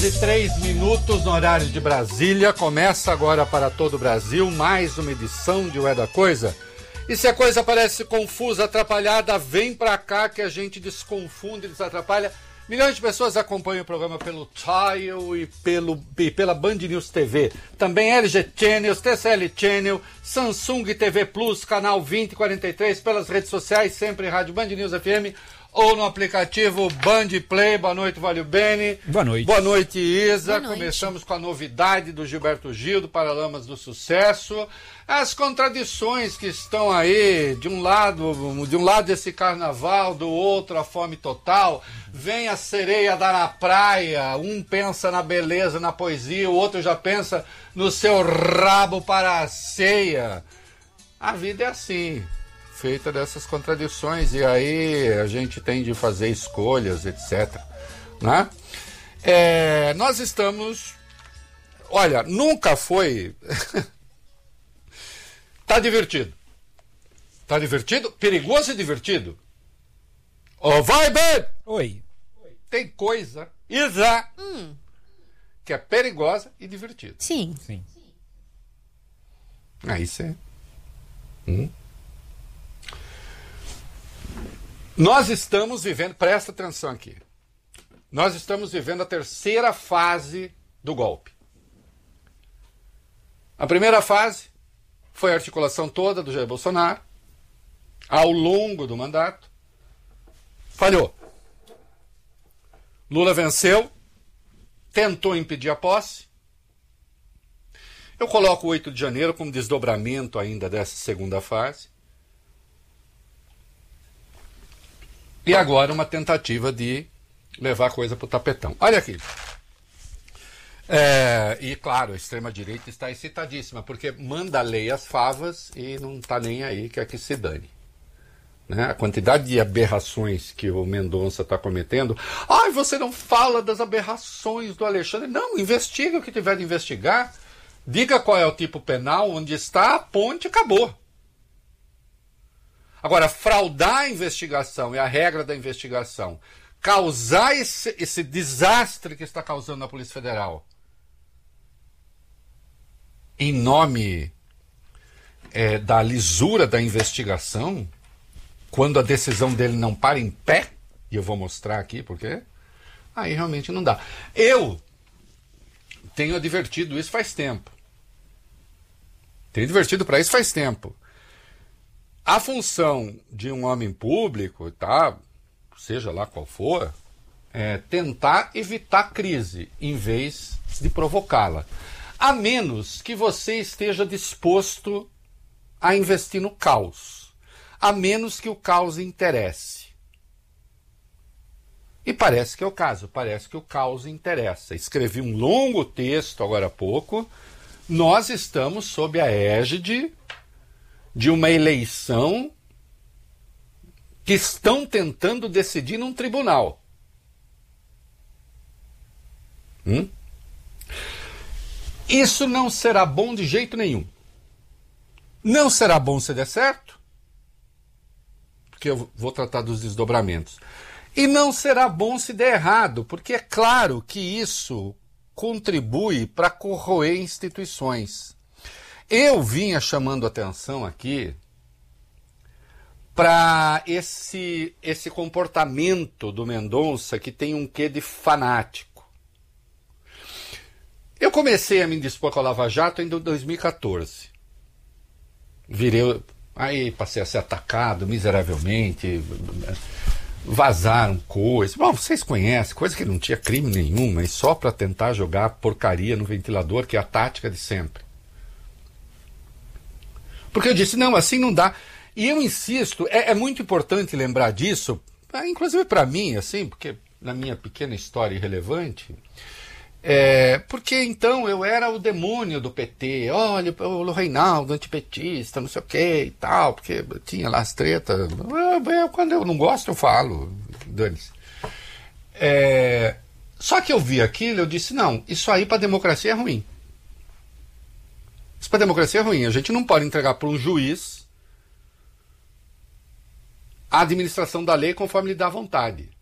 3 minutos no horário de Brasília. Começa agora para todo o Brasil mais uma edição de Ué da Coisa. E se a coisa parece confusa, atrapalhada, vem pra cá que a gente desconfunde, desatrapalha. Milhões de pessoas acompanham o programa pelo Tile e pela Band News TV. Também LG Channels, TCL Channel, Samsung TV Plus, canal 2043, pelas redes sociais, sempre Rádio Band News FM, ou no aplicativo Band Play. Boa noite, Valeu Bene. Boa noite. Boa noite, Isa. Boa noite. Começamos com a novidade do Gilberto Gil, do Paralamas do Sucesso. As contradições que estão aí, de um lado esse carnaval, do outro a fome total. Vem a sereia dar na praia, um pensa na beleza, na poesia, o outro já pensa no seu rabo para a ceia. A vida é assim, feita dessas contradições, e aí a gente tem de fazer escolhas, etc. Né? Nós estamos... Olha, nunca foi... Tá divertido. Tá divertido? Perigoso e divertido. Ô, vai, Ben! Oi. Tem coisa, Isa, que é perigosa e divertida. Sim. Sim. Aí você... Nós estamos vivendo, presta atenção aqui, nós estamos vivendo a terceira fase do golpe. A primeira fase foi a articulação toda do Jair Bolsonaro, ao longo do mandato, falhou. Lula venceu, tentou impedir a posse. Eu coloco o 8 de janeiro como desdobramento ainda dessa segunda fase. E agora uma tentativa de levar a coisa para o tapetão. Olha aqui. E claro, a extrema-direita está excitadíssima, porque manda a lei às favas e não está nem aí, quer que se dane. Né? A quantidade de aberrações que o Mendonça está cometendo. Ai, você não fala das aberrações do Alexandre. Não, investiga o que tiver de investigar. Diga qual é o tipo penal, onde está a ponte, acabou. Agora, fraudar a investigação e a regra da investigação, causar esse desastre que está causando na Polícia Federal, em nome da lisura da investigação, quando a decisão dele não para em pé, e eu vou mostrar aqui porque aí realmente não dá. Eu tenho advertido isso faz tempo. Tenho advertido para isso faz tempo. A função de um homem público, tá, seja lá qual for, é tentar evitar crise em vez de provocá-la. A menos que você esteja disposto a investir no caos. A menos que o caos interesse. E parece que é o caso, parece que o caos interessa. Escrevi um longo texto agora há pouco. Nós estamos sob a égide de uma eleição que estão tentando decidir num tribunal. Isso não será bom de jeito nenhum. Não será bom se der certo, porque eu vou tratar dos desdobramentos. E não será bom se der errado, porque é claro que isso contribui para corroer instituições. Eu vinha chamando atenção aqui para esse comportamento do Mendonça que tem um quê de fanático. Eu comecei a me indispor com a Lava Jato em 2014. Passei a ser atacado miseravelmente, vazaram coisas. Bom, vocês conhecem, coisa que não tinha crime nenhum, mas só para tentar jogar porcaria no ventilador, que é a tática de sempre. Porque eu disse, não, assim não dá. E eu insisto, é muito importante lembrar disso, inclusive para mim, assim, porque na minha pequena história irrelevante, porque então eu era o demônio do PT, olha, o Reinaldo antipetista, não sei o que e tal, porque tinha lá as tretas. Quando eu não gosto, eu falo, dane-se. Só que eu vi aquilo e eu disse, não, isso aí para a democracia é ruim. Isso para a democracia é ruim. A gente não pode entregar para um juiz a administração da lei conforme lhe dá vontade.